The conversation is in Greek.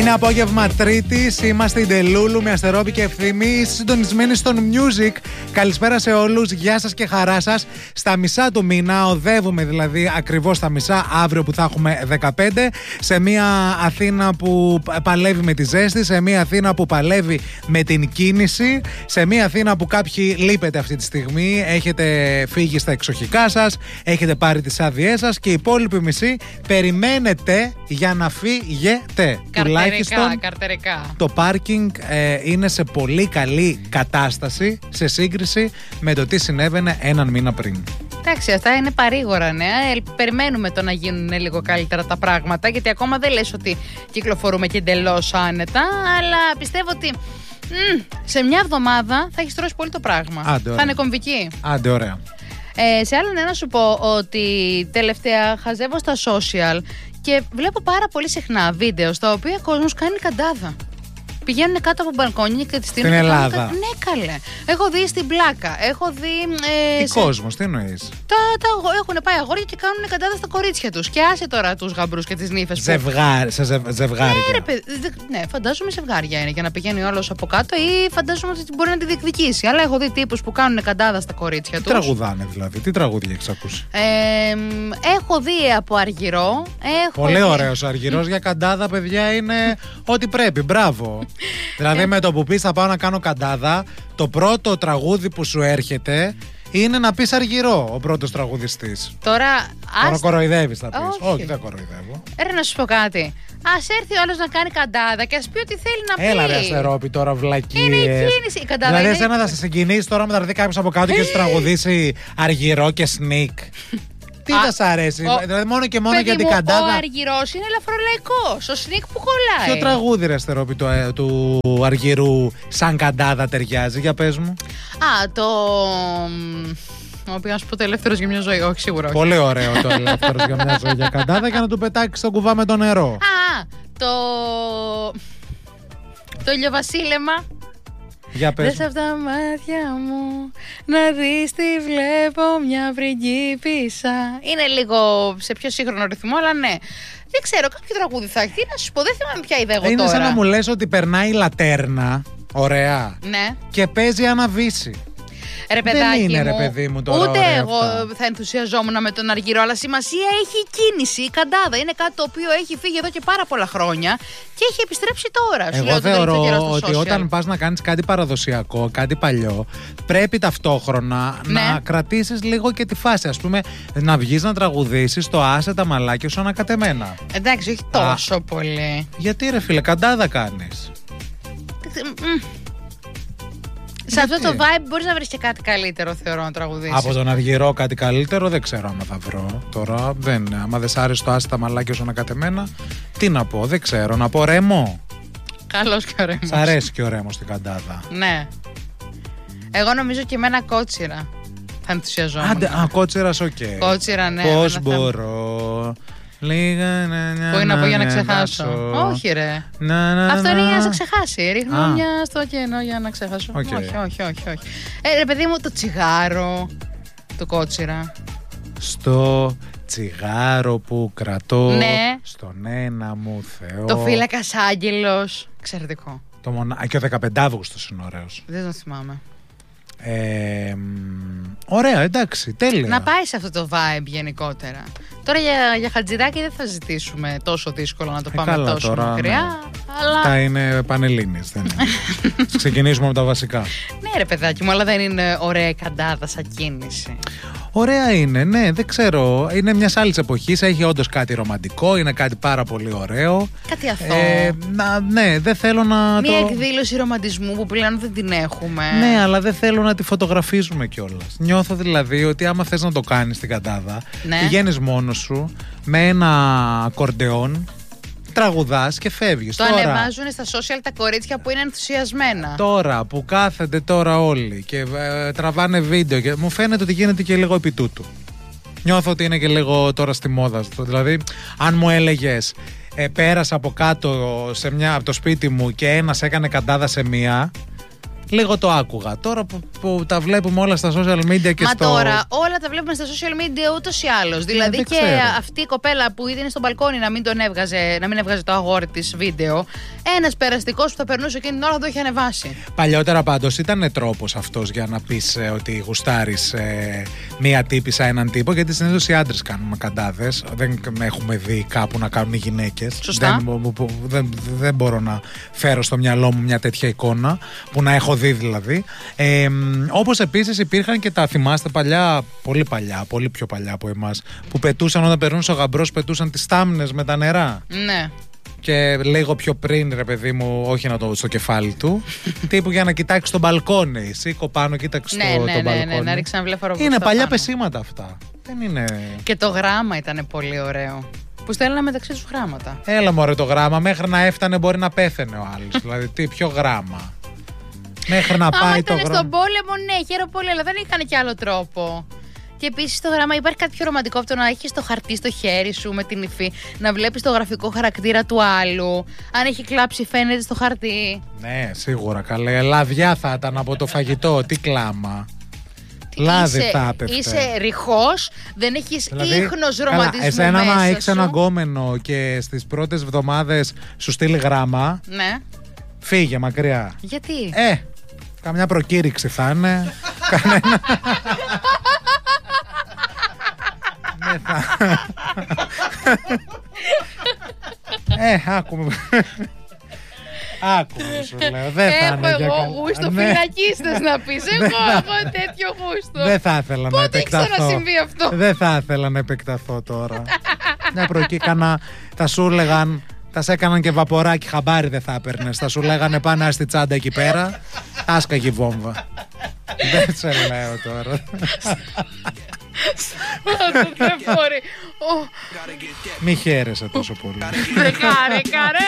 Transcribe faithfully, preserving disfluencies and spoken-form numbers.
Είναι απόγευμα Τρίτης, είμαστε η Ντελούλου με Αστερόπη και Ευθύμη, συντονισμένοι στον Music. Καλησπέρα σε όλους, γεια σας και χαρά σας. Στα μισά του μήνα, οδεύουμε δηλαδή ακριβώς στα μισά, αύριο που θα έχουμε δεκαπέντε, σε μια Αθήνα που παλεύει με τη ζέστη, σε μια Αθήνα που παλεύει με την κίνηση, σε μια Αθήνα που κάποιοι λείπετε αυτή τη στιγμή, έχετε φύγει στα εξοχικά σας, έχετε πάρει τις άδειές σας και οι υπόλοιποι μισοί περιμένετε για να φύγετε. Καρτερικά, καρτερικά. Το πάρκινγκ ε, είναι σε πολύ καλή κατάσταση σε σύγκριση με το τι συνέβαινε έναν μήνα πριν. Εντάξει, αυτά είναι παρήγορα νέα. Ε, περιμένουμε το να γίνουν λίγο καλύτερα τα πράγματα, γιατί ακόμα δεν λες ότι κυκλοφορούμε και εντελώς άνετα, αλλά πιστεύω ότι μ, σε μια εβδομάδα θα έχεις τρώσει πολύ το πράγμα. Άντε, θα είναι κομβική. Άντε, ωραία. Ε, σε άλλον ένα σου πω ότι τελευταία χαζεύω στα social και βλέπω πάρα πολύ συχνά βίντεο στα οποία ο κόσμος κάνει καντάδα. Πηγαίνουν κάτω από μπαλκόνια και τη στείλουν. Στην Ελλάδα. Κα... Ναι, καλέ. Έχω δει στην Πλάκα. Έχω δει. Ε, τι σε... κόσμος, τι εννοείς? Τα, τα, έχουν πάει αγόρια και κάνουν καντάδα στα κορίτσια τους. Και άσε τώρα τους γαμπρούς και τις νύφες. Ζευγάρι, που... σε ζευ, ζευγάρια. Ναι, ρε, παιδι, δε, ναι, φαντάζομαι ζευγάρια είναι για να πηγαίνει όλος από κάτω ή φαντάζομαι ότι μπορεί να τη διεκδικήσει. Αλλά έχω δει τύπους που κάνουν καντάδα στα κορίτσια τους. Τι τραγουδάνε δηλαδή, τι τραγούδια έχεις ακούσει? Ε, έχω δει από Αργυρό. Έχω πολύ δει... ωραίος Αργυρός για καντάδα, παιδιά, είναι ό,τι πρέπει. Μπράβο. Δηλαδή με το που πεις θα πάω να κάνω καντάδα, το πρώτο τραγούδι που σου έρχεται είναι να πεις Αργυρό, ο πρώτος τραγουδιστής. Τώρα, Τώρα ας... κοροϊδεύεις θα πεις. Όχι. Όχι, δεν κοροϊδεύω. Ρε να σου πω κάτι. Ας έρθει ο άλλος να κάνει καντάδα και ας πει ό,τι θέλει να πει. Έλα ρε Αστερόπη τώρα, βλακίες. Είναι η κίνηση. Η καντάδα δηλαδή είναι... εσένα θα σε συγκινήσει τώρα με θα έρθει κάποιος από κάτω και σου τραγουδήσει Αργυρό και Sneak. Τι θα σ' αρέσει, ο... δηλαδή μόνο και μόνο για την καντάδα. Ο Αργυρός είναι ελαφρολαϊκός, ο Sneak που κολλάει. Ποιο τραγούδι ρε Αστερόπη του, του Αργυρού σαν καντάδα ταιριάζει, για πες μου? Α, το... Ο να σου πω το ελεύθερος για μια ζωή, όχι σίγουρα όχι. Πολύ ωραίο το ελεύθερος για μια ζωή για καντάδα και να του πετάξει το κουβά με το νερό. Α, το... Το ηλιοβασίλεμα. Για πες. Δες από τα μάτια μου να δεις τι βλέπω, μια πριγκίπισσα. Είναι λίγο σε πιο σύγχρονο ρυθμό, αλλά ναι. Δεν ξέρω, κάποιο τραγούδι θα έχει. Τι να σου πω, δεν θυμάμαι ποια είδα εγώ είναι τώρα. Είναι σαν να μου λες ότι περνάει λατέρνα, ωραία, ναι, και παίζει αναβύση. Ρε παιδάκι δεν είναι μου, ρε παιδί μου τώρα. Ούτε εγώ αυτά. Θα ενθουσιαζόμουν με τον Αργυρό, αλλά σημασία έχει η κίνηση. Η καντάδα είναι κάτι το οποίο έχει φύγει εδώ και πάρα πολλά χρόνια και έχει επιστρέψει τώρα. Εγώ λέω, θεωρώ ότι όταν πας να κάνεις κάτι παραδοσιακό, κάτι παλιό, πρέπει ταυτόχρονα ναι. να κρατήσεις λίγο και τη φάση. Ας πούμε, να βγεις να τραγουδήσεις το άσε τα μαλάκια σου ανακατεμένα. Εντάξει, όχι τόσο Α, πολύ. Γιατί ρε φίλε, καντάδα κάνεις. Σε αυτό το vibe μπορείς να βρεις και κάτι καλύτερο, θεωρώ, να τραγουδήσεις. Από τον Αργυρό κάτι καλύτερο δεν ξέρω άμα θα βρω τώρα. Δεν, άμα δεν σ' άρεσε το άστα μαλάκια σου ανακατεμένα, τι να πω, δεν ξέρω. Να πω Ρέμο. Καλός και ο Ρέμος. Σ' αρέσει και ο Ρέμος στην καντάδα. Ναι. Εγώ νομίζω και εμένα Κότσιρα θα ενθουσιαζόμουν. Άντε, α, Κότσιρας, οκ. Okay. Κότσιρα, ναι. Πώς μπορώ. Λίγα να, να, Πού είναι να πω για να να ξεχάσω. να, όχι ρε. Να, να, αυτό να, είναι για να σε ξεχάσει. Ρίχνω α. μια στο κενό για να ξεχάσω. Okay. Όχι, όχι, όχι, όχι. Ε, ρε παιδί μου, το τσιγάρο του Κότσιρα. Στο τσιγάρο που κρατώ, ναι. Στον ένα μου Θεό. Το φύλακας άγγελος. Εξαιρετικό. Το μονα... Και ο δεκαπεντάβγουστος είναι ωραίος. Δεν τον θυμάμαι. Ε, ωραία, εντάξει, τέλεια. Να πάει σε αυτό το vibe γενικότερα. Τώρα για, για Χατζηδάκη δεν θα ζητήσουμε τόσο δύσκολο να το ε, πάμε καλά, τόσο τώρα, μακριά. Ναι. Αλλά... Τα είναι πανελλήνιες. Δεν είναι. Ξεκινήσουμε με τα βασικά. Ναι ρε παιδάκι μου, αλλά δεν είναι ωραία καντάδα σαν κίνηση. Ωραία είναι, ναι, δεν ξέρω. Είναι μια άλλη εποχή. Έχει όντως κάτι ρομαντικό, είναι κάτι πάρα πολύ ωραίο. Κάτι αθώο. Ε, να, ναι, δεν θέλω να. Μια το... εκδήλωση ρομαντισμού που πλέον δεν την έχουμε. Ναι, αλλά δεν θέλω να τη φωτογραφίζουμε κιόλας. Νιώθω δηλαδή ότι άμα θες να το κάνεις στην καντάδα, ναι. Πηγαίνεις μόνος σου με ένα ακορντεόν, τραγουδάς και φεύγεις. Το τώρα, ανεβάζουν στα social τα κορίτσια που είναι ενθουσιασμένα. Τώρα που κάθονται τώρα όλοι και ε, τραβάνε βίντεο και μου φαίνεται ότι γίνεται και λίγο επί τούτου. Νιώθω ότι είναι και λίγο τώρα στη μόδα. Δηλαδή, αν μου έλεγες ε, πέρασα από κάτω σε μια, από το σπίτι μου και ένας έκανε καντάδα σε μία, λίγο το άκουγα. Τώρα που, που τα βλέπουμε όλα στα social media και Μα στο... τώρα όλα τα βλέπουμε στα social media ούτως ή άλλως. Δηλαδή δεν και ξέρω. αυτή η κοπέλα που ήταν στο μπαλκόνι να μην τον έβγαζε, να μην έβγαζε το αγόρι της βίντεο, ένας περαστικός που θα περνούσε εκείνη την ώρα θα το είχε ανεβάσει. Παλιότερα πάντως ήταν τρόπος αυτός για να πεις ε, ότι γουστάρεις ε, μία τύπισσα έναν τύπο, γιατί συνήθως οι άντρες κάνουμε καντάδες. Δεν έχουμε δει κάπου να κάνουν οι γυναίκες. Σωστά. Δεν, δεν, δεν μπορώ να φέρω στο μυαλό μου μια τέτοια εικόνα που να έχω δει δηλαδή. Ε, όπως επίσης υπήρχαν και τα, θυμάστε παλιά, πολύ παλιά, πολύ πιο παλιά από εμάς, που πετούσαν όταν περνούσε ο γαμπρός, πετούσαν τις στάμνες με τα νερά. Ναι. Και λίγο πιο πριν, ρε παιδί μου, όχι να το στο κεφάλι του, τύπου για να κοιτάξει τον μπαλκόνι. Σήκω πάνω, κοίταξε Ναι, το, ναι, τον ναι, μπαλκόνι. ναι, να ρίξει ένα βλέφαρο Είναι μπροστά παλιά πάνω. πεσήματα αυτά. Δεν είναι. Και το γράμμα ήταν πολύ ωραίο. Που στέλνανε μεταξύ τους γράμματα. Έλα μωρέ το γράμμα, μέχρι να έφτανε μπορεί να πέθαινε ο άλλος. Δηλαδή, τι, ποιο γράμμα. Μέχρι να Άμα πάει το ήταν γράμμα. στον πόλεμο, ναι, χαίρομαι πολύ, αλλά δεν είχαν και άλλο τρόπο. Και επίσης στο γράμμα υπάρχει κάτι πιο ρομαντικό από το να έχεις το χαρτί στο χέρι σου με την υφή, να βλέπεις το γραφικό χαρακτήρα του άλλου. Αν έχει κλάψει, φαίνεται στο χαρτί. Ναι, σίγουρα καλέ. Λαδιά θα ήταν από το φαγητό, τι κλάμα. Τι Λάδι είσαι, θα έπεφτε. είσαι ρηχός, δεν έχεις Δηλαδή, ίχνος καλά, ρομαντισμού εσένα μέσα να έχεις σου. έναν γκόμενο και στις πρώτες εβδομάδες σου στείλει γράμμα, Ναι. φύγε μακριά. Γιατί? Ε, καμιά προκήρυξη θα είναι. Κανένα. Ναι, θα. Ε, άκουμε. Άκουμε σου λέω. Δεν θα Έχω είναι για εγώ καλά. γούστο Ναι. φυλακίστες να πεις. Εγώ έχω τέτοιο γούστο. Δεν θα ήθελα να Πότε επεκταθώ. ξανασυμβεί αυτό? Δεν θα ήθελα να επεκταθώ τώρα. Μια προκύκανα, θα σου έλεγαν, θα σε έκαναν και βαποράκι, χαμπάρι δεν θα έπαιρνες. Θα σου λέγανε πάνε στη τσάντα εκεί πέρα, άσκαγε η βόμβα. Δεν σε λέω τώρα. Δεν μπορεί. Μη χαίρεσαι τόσο πολύ. Δεν χάρηκα ρε.